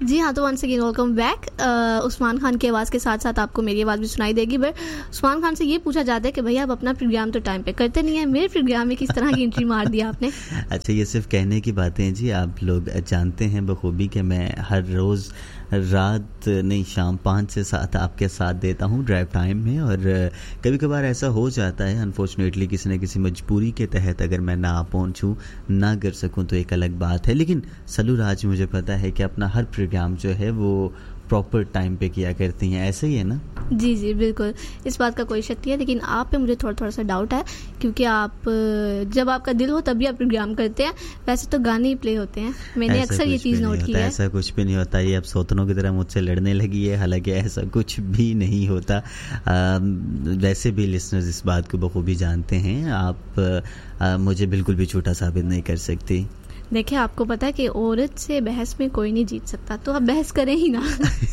जी हाँ, तो once again welcome back. Usman Khan की आवाज़ के साथ साथ आपको मेरी आवाज़ भी सुनाई देगी। बट उस्मान खान से ये पूछा जाता है कि भैया आप अपना प्रोग्राम तो टाइम पे करते नहीं है, मेरे प्रोग्राम में किस तरह की एंट्री मार दिया आपने। अच्छा, ये सिर्फ कहने की बातें हैं जी। आप लोग जानते हैं बखूबी कि मैं हर रोज़ रात नहीं शाम 5 से 7 आपके साथ देता हूँ ड्राइव टाइम में। और कभी कभार ऐसा हो जाता है अनफॉर्चुनेटली किसी न किसी मजबूरी के तहत अगर मैं ना पहुँचूँ ना कर सकूँ तो एक अलग बात है। लेकिन सलूराज मुझे पता है कि अपना हर प्रोग्राम जो है वो प्रॉपर टाइम पे किया करती हैं, ऐसे ही है ना? जी जी बिल्कुल, इस बात का कोई शक नहीं है। लेकिन आप पे मुझे थोड़ा सा डाउट है, क्योंकि आप जब आपका दिल हो तभी आप प्रोग्राम करते हैं, वैसे तो गाने ही प्ले होते हैं। मैंने अक्सर ये चीज़ नोट की है। ऐसा कुछ भी नहीं होता। ये अब सौतनों की तरह मुझसे लड़ने लगी है, हालांकि ऐसा कुछ भी नहीं होता। वैसे भी लिसनर्स इस बात को बखूबी जानते हैं। आप मुझे बिल्कुल भी झूठा साबित नहीं कर सकती। देखिए, आपको पता है कि औरत से बहस में कोई नहीं जीत सकता, तो आप बहस करें ही ना।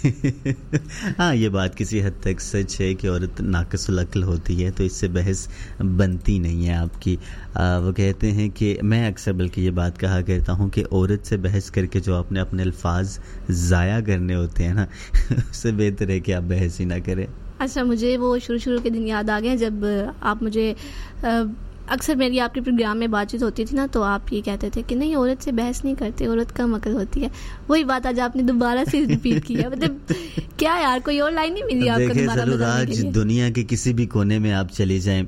हाँ, ये बात किसी हद तक सच है कि औरत नाक़िसुल अक्ल होती है, तो इससे बहस बनती नहीं है आपकी। वो कहते हैं कि मैं अक्सर बल्कि ये बात कहा करता हूँ कि औरत से बहस करके जो आपने अपने अल्फाज ज़ाया करने होते हैं ना, उससे बेहतर है कि आप बहस ही ना करें। अच्छा, मुझे वो शुरू के दिन याद आ गए जब आप मुझे अक्सर मेरी आपके प्रोग्राम में बातचीत होती थी ना, तो आप ये कहते थे कि नहीं, औरत से बहस नहीं करते, औरत कम अकल होती है। वही बात आज आपने दोबारा से रिपीट किया। मतलब क्या यार, कोई और लाइन नहीं मिली आपको दोबारा बताने के लिए? दुनिया के किसी भी कोने में आप चली जाएं,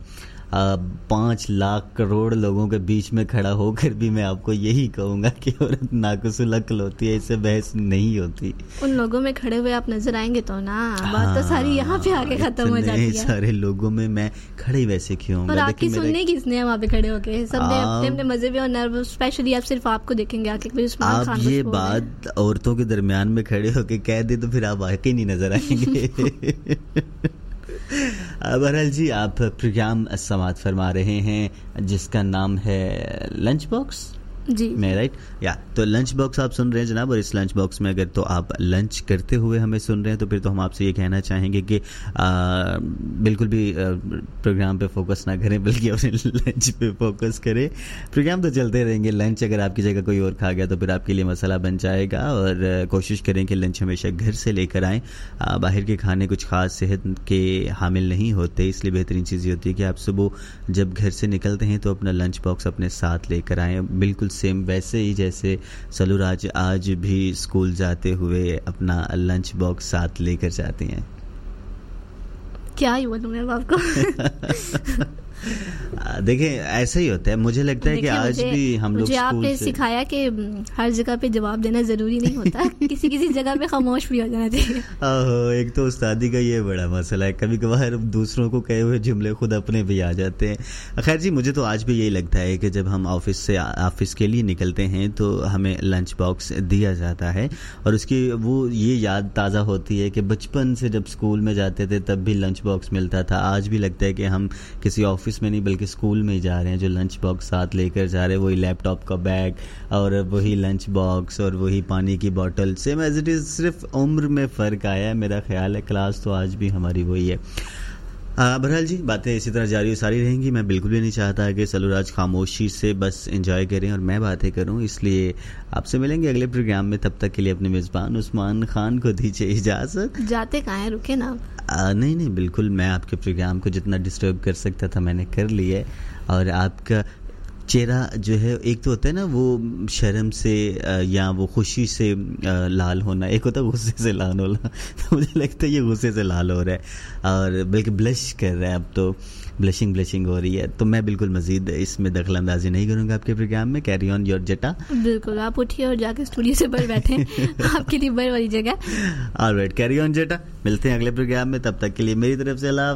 5 लाख करोड़ लोगों के बीच में खड़ा होकर भी मैं आपको यही कहूँगा कि औरत नाक़िसुल अक्ल होती है, इससे बहस नहीं होती। उन लोगों में खड़े हुए आप नजर आएंगे तो ना, बात तो सारी यहाँ पे आके खत्म हो जाती है। सारे लोगों में मैं खड़े वैसे क्यों होऊंगा? और आपकी सुनने किसने है वहाँ पे खड़े होके? सबने अपने अपने मजे में, और स्पेशली आप सिर्फ आपको देखेंगे आके। आप ये बात औरतों के दरमियान में खड़े होके कह दे तो फिर आप आके नहीं नजर आएंगे। बहरहाल जी, आप प्रोग्राम समाअत फरमा रहे हैं जिसका नाम है लंच बॉक्स जी, मैं राइट या तो लंच बॉक्स आप सुन रहे हैं जनाब। और इस लंच बॉक्स में अगर तो आप लंच करते हुए हमें सुन रहे हैं तो फिर तो हम आपसे ये कहना चाहेंगे कि बिल्कुल भी प्रोग्राम पे फोकस ना करें, बल्कि अपने लंच पे फोकस करें। प्रोग्राम तो चलते रहेंगे, लंच अगर आपकी जगह कोई और खा गया तो फिर आपके लिए मसला बन जाएगा। और कोशिश करें कि लंच हमेशा घर से लेकर आएँ। बाहर के खाने कुछ ख़ास सेहत के हामिल नहीं होते, इसलिए बेहतरीन चीज़ ये होती है कि आप सुबह जब घर से निकलते हैं तो अपना लंच बॉक्स अपने साथ लेकर आएँ, बिल्कुल सेम वैसे ही जैसे सलूराज आज भी स्कूल जाते हुए अपना लंच बॉक्स साथ लेकर जाती हैं। क्या ही बोलूं मैं आपको। देखिए, ऐसा ही होता है। मुझे लगता है कि आज भी हम लोग मुझे आपने सिखाया कि हर जगह पे जवाब देना जरूरी नहीं होता, किसी किसी जगह पे खामोश भी हो जाना चाहिए। एक तो उस्तादी का ये बड़ा मसला है, कभी कभार दूसरों को कहे हुए जुमले खुद अपने भी आ जाते हैं। खैर जी, मुझे तो आज भी यही लगता है कि जब हम ऑफिस के लिए निकलते हैं तो हमें लंच बॉक्स दिया जाता है, और उसकी वो ये याद ताज़ा होती है कि बचपन से जब स्कूल में जाते थे तब भी लंच बॉक्स मिलता था। आज भी लगता है कि हम किसी ऑफिस में नहीं बल्कि स्कूल में ही जा रहे हैं, जो लंच बॉक्स साथ लेकर जा रहे हैं, वही लैपटॉप का बैग और वही लंच बॉक्स और वही पानी की बोतल, सेम एज इट इज़। सिर्फ उम्र में फ़र्क आया है, मेरा ख्याल है। क्लास तो आज भी हमारी वही है। बहरहाल जी, बातें इसी तरह जारी सारी रहेंगी। मैं बिल्कुल भी नहीं चाहता कि सलूराज खामोशी से बस एंजॉय करें और मैं बातें करूं, इसलिए आपसे मिलेंगे अगले प्रोग्राम में। तब तक के लिए अपने मेज़बान उस्मान खान को दीजिए इजाज़त। जाते कहाँ हैं, रुके ना। नहीं, बिल्कुल, मैं आपके प्रोग्राम को जितना डिस्टर्ब कर सकता था मैंने कर लिया है। और आपका चेहरा जो है, एक तो होता है ना वो शर्म से या वो खुशी से लाल होना, एक होता है गुस्से से लाल होना। तो मुझे लगता है ये गुस्से से लाल हो रहा है और बल्कि ब्लश कर रहा है, अब तो ब्लशिंग हो रही है। तो मैं बिल्कुल मजीद इसमें दखल अंदाजी नहीं करूँगा आपके प्रोग्राम में। कैरी ऑन योर जटा। बिल्कुल, आप उठिए और जाके स्टूडियो से बाहर बैठे, आपके लिए बाहर वाली जगह। ऑलराइट, कैरी ऑन जटा। मिलते हैं अगले प्रोग्राम में, तब तक के लिए मेरी तरफ से अल्लाह।